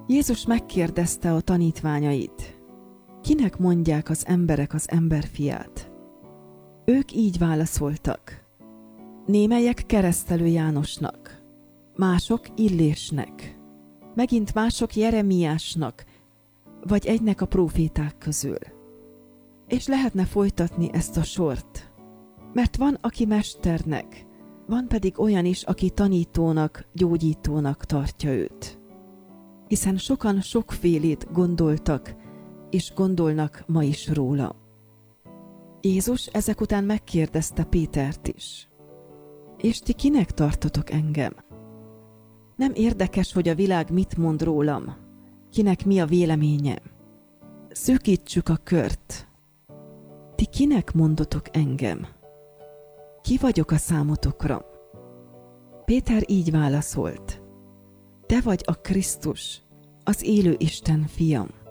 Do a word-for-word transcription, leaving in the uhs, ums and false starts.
Jézus megkérdezte a tanítványait: kinek mondják az emberek az emberfiát? Ők így válaszoltak: némelyek Keresztelő Jánosnak, mások Illésnek, megint mások Jeremiásnak, vagy egynek a próféták közül. És lehetne folytatni ezt a sort, mert van, aki mesternek, van pedig olyan is, aki tanítónak, gyógyítónak tartja őt. Hiszen sokan sokfélét gondoltak, és gondolnak ma is róla. Jézus ezek után megkérdezte Pétert is: és ti kinek tartotok engem? Nem érdekes, hogy a világ mit mond rólam, kinek mi a véleménye. Szűkítsük a kört. Ti kinek mondotok engem? Ki vagyok a számotokra? Péter így válaszolt: te vagy a Krisztus, az élő Isten fia.